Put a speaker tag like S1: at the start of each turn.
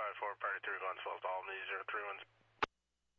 S1: 5-4, party 3 guns, false, all me 031's